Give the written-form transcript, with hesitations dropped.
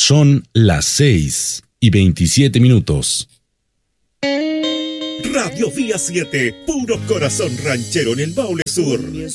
Son las 6:27. Radio Vía 7, puro corazón ranchero en el Maule Sur.